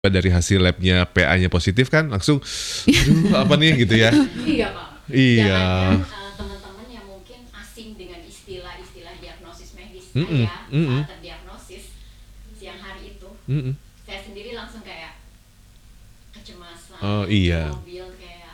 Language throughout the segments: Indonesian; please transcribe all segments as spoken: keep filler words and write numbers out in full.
Dari hasil labnya P A-nya positif kan langsung, aduh apa nih gitu ya. Iya Pak. Iya. Jangankan uh, teman-teman yang mungkin asing dengan istilah-istilah diagnosis medis, Mm-mm, saya mm-mm. saat terdiagnosis siang hari itu, Mm-mm. saya sendiri langsung kayak kecemasan, Oh, iya. mobil kayak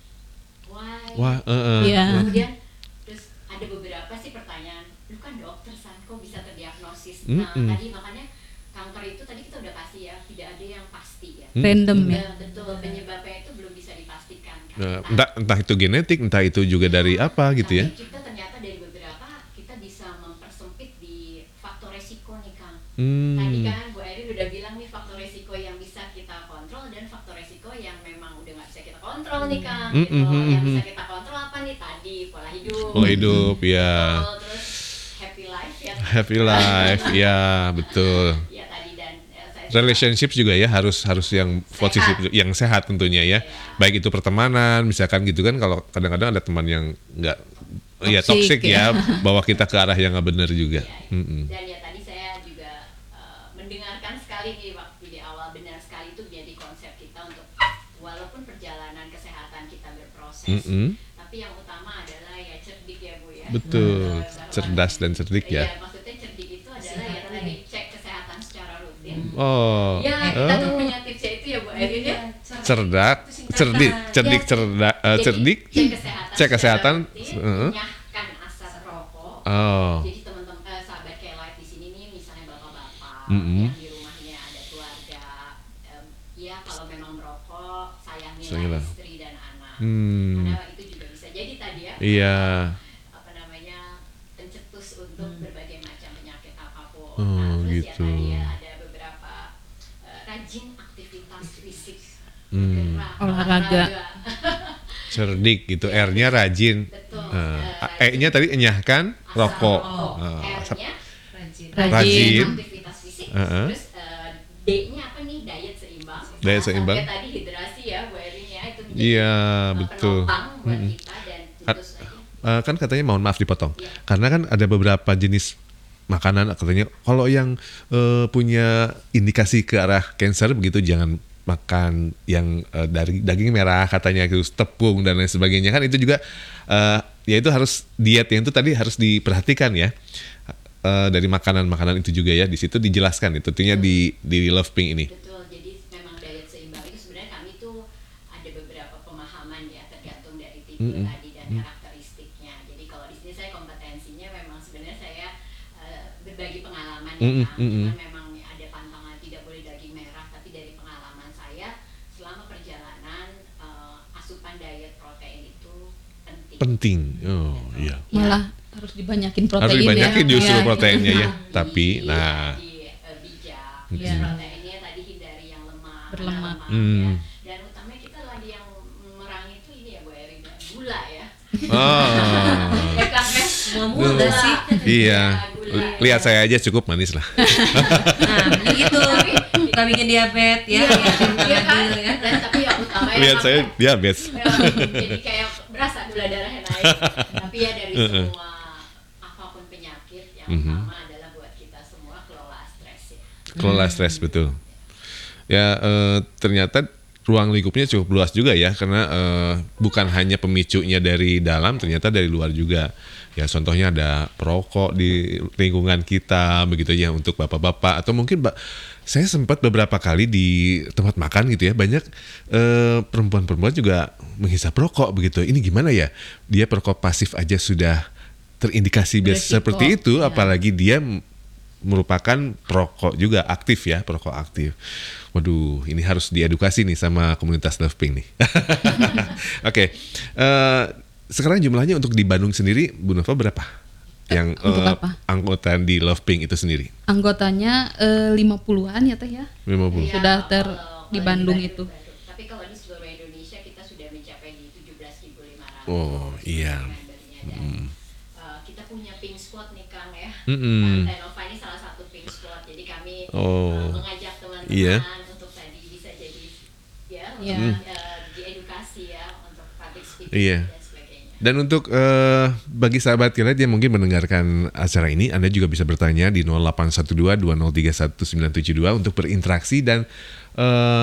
why? Wah, uh-uh. Iya. Kemudian terus ada beberapa sih pertanyaan, lu kan dokter San, kok bisa terdiagnosis? Nah Mm-mm. tadi makanya kanker itu tadi kita udah kasih ya, tidak ada yang pasti ya. Random ya. Ya, betul, penyebabnya itu belum bisa dipastikan kan. Nah, entah, entah itu genetik, entah itu juga dari apa gitu ya. Tapi kita ternyata dari beberapa kita bisa mempersempit di faktor resiko nih Kang. Hmm. Tadi kan Bu Erin udah bilang nih faktor resiko yang bisa kita kontrol dan faktor resiko yang memang udah nggak bisa kita kontrol nih Kang. Gitu. Mm-mm, Yang mm-mm. bisa kita kontrol apa nih tadi pola hidup. Pola hidup, ya. Betul, terus happy life ya. Happy life, ya betul. Ya tadi dan ya, saya Relationship juga ya harus harus yang positif, Sehat. yang sehat tentunya ya. Iya. Baik itu pertemanan, misalkan gitu kan, kalau kadang-kadang ada teman yang nggak, ya Toxic, toxic ya, bawa kita ke arah yang nggak benar juga. Ya, Mm-mm. dan ya tadi saya juga uh, mendengarkan sekali nih waktu di awal, benar sekali itu jadi konsep kita untuk walaupun perjalanan kesehatan kita berproses, Mm-mm. tapi yang utama adalah ya cerdik ya Bu ya. Betul, Bahwa- cerdas dan cerdik ya. Iya, maksudnya cerdik itu adalah ya tadi cek kesehatan secara rutin. Oh, Ya kita eh, tuh punya tipsnya itu ya Bu Erin ya. cerdak, cerdik, cerdik, cerdak, eh, Jadi, cerdik, cek kesehatan, cek kesehatan, secara rutin, heeh. nyahkan asap rokok. Oh, Jadi teman-teman eh, sahabat kayak live di sini nih, misalnya bapak-bapak Mm-mm. yang di rumahnya ada keluarga, em, ya kalau memang merokok sayangilah Sayangilah. istri dan anak. Hmm. Karena itu juga bisa jadi tadi ya. Iya. Apa namanya pencetus untuk berbagai macam penyakit apapun. Oh, Nah, terus gitu. ya tadi ya ada beberapa eh, rajin aktivitas fisik, Hmm. gerak, Olahraga. Cerdik gitu, R-nya rajin. Betul. Nah, eh, E-nya tadi enyahkan, asal rokok. rokok. Ah, asap- R-nya Rajin. Rajin. aktivitas fisik. Uh-uh. Terus eh, D-nya apa nih? Diet seimbang. Diet Nah, seimbang. sampai tadi hidrasi ya Bu Erin ya, itu menjadi Iya, eh, betul. penopang buat Mm-mm. kita dan Kan, tentu saja. eh, kan katanya, mohon maaf dipotong, Iya. karena kan ada beberapa jenis makanan katanya kalau yang eh, punya indikasi ke arah cancer begitu, jangan makan yang eh, dari daging merah katanya, gitu, tepung dan lain sebagainya, kan itu juga eh, ya itu harus diet yang itu tadi harus diperhatikan ya. Eh, dari makanan-makanan itu juga ya, di situ dijelaskan itu tentunya di di Love Pink ini. Betul, jadi memang diet seimbang itu sebenarnya kami tuh ada beberapa pemahaman ya, tergantung dari tipe Mm-mm. tadi dan karakteristiknya. Jadi kalau di sini saya kompetensinya memang sebenarnya saya eh, berbagi pengalaman ya Mm-mm, Kang. mm-mm. Cuman memang ada pantangan tidak boleh daging merah, tapi dari pengalaman saya selama perjalanan eh, asupan diet protein itu penting. Penting. Oh iya. Malah harus dibanyakin protein Harus dibanyakin ya. justru Iya. proteinnya ya. Di- Tapi nah, di eh, bijak, Iya. terus proteinnya tadi hindari yang lemah, Berlemak. karena Hmm. ya. Dan utamanya kita lagi yang merangi itu ini ya Bu Erin, gula ya. oh, Ya kan ya? Semua mudah mudah sih. iya. Gula. Lihat saya aja cukup manis lah. Nah, begitu. Nggak bikin diabetes ya. Iya, iya kan? Dulu ya. Dan tapi yang utama ya Lihat Kang, saya diabetes. ya, jadi kayak berasa gula darahnya naik. Tapi ya dari Uh-uh. semua apapun penyakit, yang Mhm. utama adalah buat kita semua kelola stres ya. Kelola stres betul. Ya eh, ternyata ruang lingkupnya cukup luas juga ya, karena eh, bukan hanya pemicunya dari dalam, ternyata dari luar juga. Ya contohnya ada perokok di lingkungan kita begitu ya, untuk bapak-bapak atau mungkin mbak, saya sempat beberapa kali di tempat makan gitu ya, banyak eh, perempuan-perempuan juga menghisap rokok begitu. Ini gimana ya? Dia perokok pasif aja sudah terindikasi biasa Beresiko, seperti itu, ya. apalagi dia merupakan perokok juga aktif ya, perokok aktif. Waduh, ini harus diedukasi nih sama komunitas Love Pink nih. Oke, eh, sekarang jumlahnya untuk di Bandung sendiri, Bu Nova berapa? Yang Untuk eh, apa? anggota di Love Pink itu sendiri? Anggotanya eh, lima puluhan ya Teh ya. lima puluh. Ya, Sudah ter- kalau di di Bandung Bandung, itu. Bandung. Tapi kalau di seluruh Indonesia kita sudah mencapai di tujuh belas ribu lima ratus. Oh, iya. membernya. Dan Mm. uh, kita punya Pink Squad nih Kang ya. Mm-mm. Partai Nova ini salah satu Pink Squad. Jadi kami Oh, uh, mengajak teman-teman iya. untuk tadi bisa jadi ya, Iya. untuk uh, diedukasi ya untuk public speaking Iya. dan sebagainya. Dan untuk eh, bagi sahabat Kilat yang mungkin mendengarkan acara ini, Anda juga bisa bertanya di nol delapan satu dua dua nol tiga satu sembilan tujuh dua untuk berinteraksi dan eh,